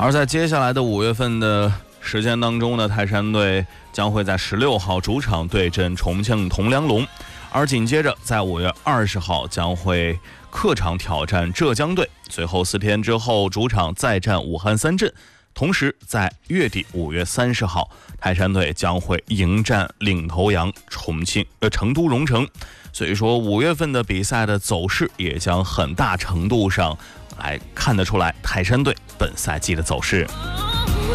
而在接下来的5月份的时间当中呢，泰山队将会在16号主场对阵重庆铜梁龙，而紧接着在5月20号将会客场挑战浙江队，随后4天之后主场再战武汉三镇。同时在月底5月30号，泰山队将会迎战领头羊成都蓉城。所以说5月份的比赛的走势也将很大程度上来看得出来泰山队本赛季的走势。